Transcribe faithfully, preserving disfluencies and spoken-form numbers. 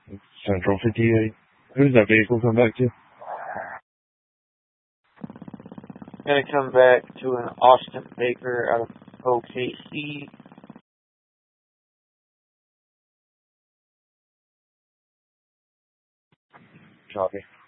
Central fifty-eight. Who's that vehicle come back to? Gonna come back to an Austin Baker out of O K C. Copy.